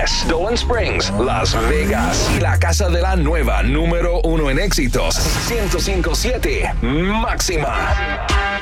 West, Dolan Springs, Las Vegas y la casa de la nueva número 1 en éxitos, 105.7 Máxima.